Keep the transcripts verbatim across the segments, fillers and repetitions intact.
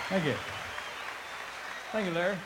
Thank you. Thank you, Larry.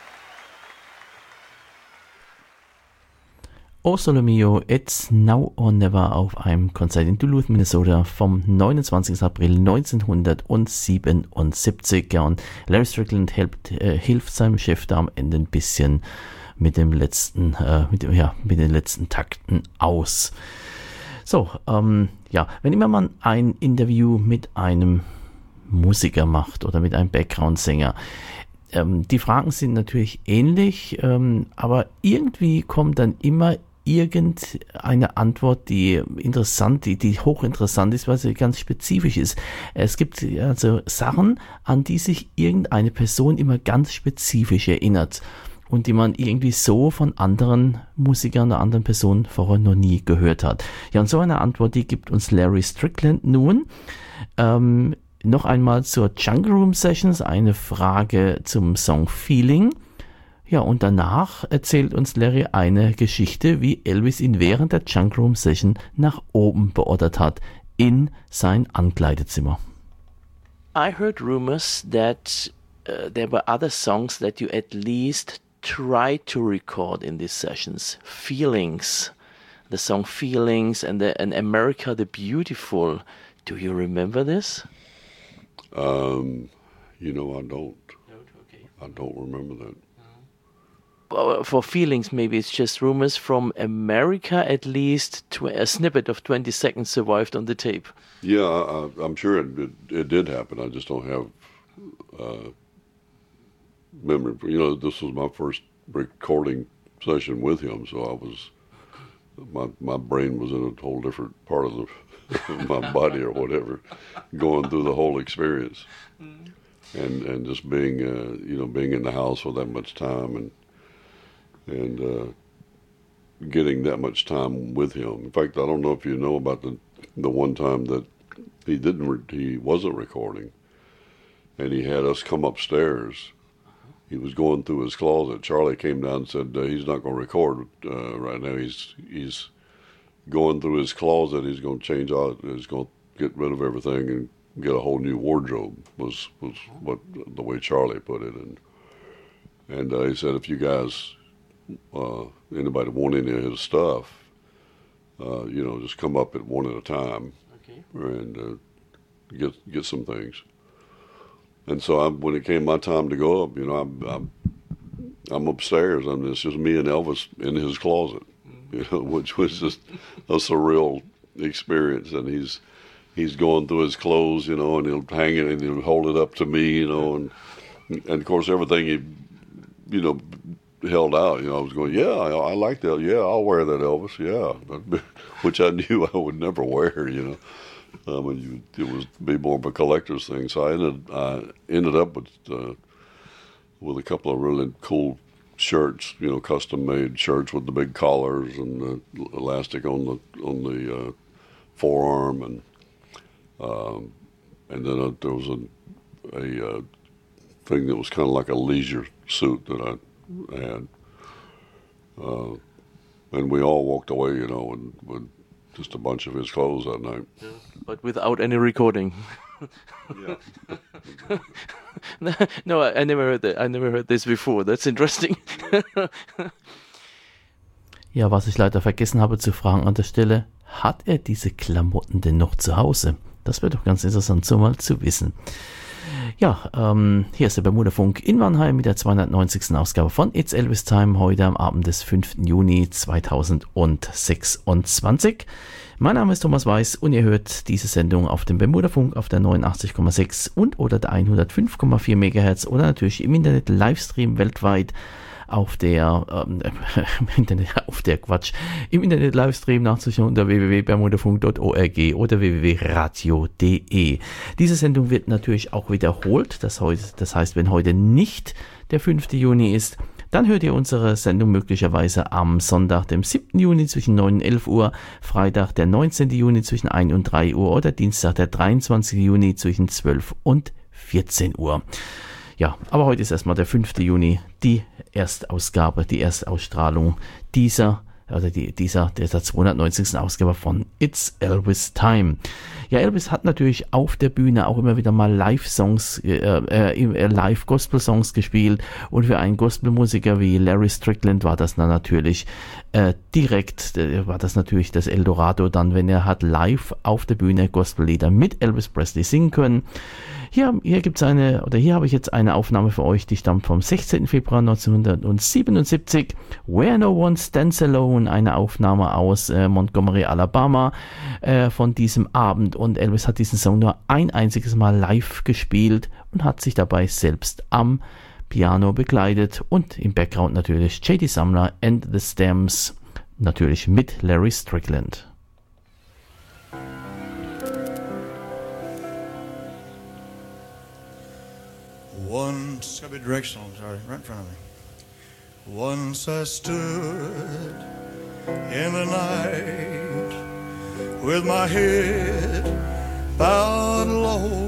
O Sole Mio, It's Now or Never auf einem Konzert in Duluth, Minnesota vom neunundzwanzigsten April neunzehnhundertsiebenundsiebzig. Ja, und Larry Strickland hilft, äh, hilft seinem Chef da am Ende ein bisschen mit dem letzten, äh, mit dem, ja, mit den letzten Takten aus. So, ähm, ja, wenn immer man ein Interview mit einem Musiker macht oder mit einem Background-Sänger, ähm, die Fragen sind natürlich ähnlich, ähm, aber irgendwie kommt dann immer irgendeine Antwort, die interessant, die, die hochinteressant ist, weil sie ganz spezifisch ist. Es gibt also Sachen, an die sich irgendeine Person immer ganz spezifisch erinnert und die man irgendwie so von anderen Musikern oder anderen Personen vorher noch nie gehört hat. Ja, und so eine Antwort, die gibt uns Larry Strickland nun. Ähm, noch einmal zur Jungle Room Sessions, eine Frage zum Song Feeling. Ja, und danach erzählt uns Larry eine Geschichte, wie Elvis ihn während der Jungle Room Session nach oben beordert hat, in sein Ankleidezimmer. I heard rumors that uh, there were other songs that you at least tried to record in these sessions. Feelings, the song Feelings and, the, and America the Beautiful. Do you remember this? Um, you know, I don't. Okay. I don't remember that. For Feelings, maybe it's just rumors from America. At least tw- a snippet of twenty seconds survived on the tape. Yeah, I, I'm sure it, it it did happen. I just don't have uh, memory. You know, this was my first recording session with him, so I was my my brain was in a whole different part of the my body or whatever, going through the whole experience, mm. and and just being uh, you know being in the house for that much time and. and uh, getting that much time with him. In fact, I don't know if you know about the the one time that he didn't re- he wasn't recording, and he had us come upstairs. He was going through his closet. Charlie came down and said uh, he's not going to record uh, right now. He's he's going through his closet. He's going to change out. He's going to get rid of everything and get a whole new wardrobe. Was was what the way Charlie put it, and and uh, he said if you guys. Uh, anybody want any of his stuff, uh, you know, just come up at one at a time, okay. and uh, get get some things. And so I, when it came my time to go up, you know, I'm I'm, I'm upstairs, and it's just me and Elvis in his closet, mm-hmm. you know, which was just a surreal experience. And he's he's going through his clothes, you know, and he'll hang it and he'll hold it up to me, you know, and and of course everything he, you know. held out, you know, I was going, yeah, I, I like that. Yeah, I'll wear that, Elvis. Yeah, which I knew I would never wear, you know. I mean, you, it was be more of a collector's thing. So I ended, I ended up with uh, with a couple of really cool shirts, you know, custom made shirts with the big collars and the elastic on the on the uh, forearm, and um, and then uh, there was a a uh, thing that was kind of like a leisure suit that I. had uh, and we all walked away, you know, and, with just a bunch of his clothes that night. Yeah, but without any recording. Yeah. No, I, I never heard that. I never heard this before. That's interesting. Ja, was ich leider vergessen habe zu fragen an der Stelle, hat er diese Klamotten denn noch zu Hause? Das wäre doch ganz interessant, so mal zu wissen. Ja, ähm, hier ist der Bermuda-Funk in Mannheim mit der zweihundertneunzigsten Ausgabe von It's Elvis Time, heute am Abend des fünften Juni zweitausendsechsundzwanzig. Mein Name ist Thomas Weiß und ihr hört diese Sendung auf dem Bermuda-Funk auf der neunundachtzig Komma sechs und oder der hundertfünf Komma vier Megahertz oder natürlich im Internet Livestream weltweit auf der ähm, im Internet auf der Quatsch im Internet Livestream nachzuschauen unter w w w punkt bermudafunk punkt org oder w w w punkt radio punkt de. Diese Sendung wird natürlich auch wiederholt. Das, heute, das heißt, wenn heute nicht der fünfte Juni ist, dann hört ihr unsere Sendung möglicherweise am Sonntag, dem siebten Juni zwischen neun und elf Uhr, Freitag, der neunzehnten Juni zwischen ein und drei Uhr oder Dienstag, der dreiundzwanzigsten Juni zwischen zwölf und vierzehn Uhr. Ja, aber heute ist erstmal der fünfte Juni, die Erstausgabe, die Erstausstrahlung dieser oder die, dieser, dieser zweihundertneunzigsten Ausgabe von It's Elvis Time. Ja, Elvis hat natürlich auf der Bühne auch immer wieder mal Live-Songs, äh, äh, Live-Gospel-Songs gespielt, und für einen Gospelmusiker wie Larry Strickland war das dann natürlich äh, direkt, äh, war das natürlich das Eldorado dann, wenn er hat live auf der Bühne Gospellieder mit Elvis Presley singen können. Hier, hier gibt's eine, oder hier habe ich jetzt eine Aufnahme für euch, die stammt vom sechzehnten Februar neunzehnhundertsiebenundsiebzig. Where No One Stands Alone, eine Aufnahme aus äh, Montgomery, Alabama, äh, von diesem Abend. Und Elvis hat diesen Song nur ein einziges Mal live gespielt und hat sich dabei selbst am Piano begleitet. Und im Background natürlich J D Sumner and the Stamps, natürlich mit Larry Strickland. Once, gotta be directional, I'm sorry, right in front of me. Once I stood in the night with my head bowed low,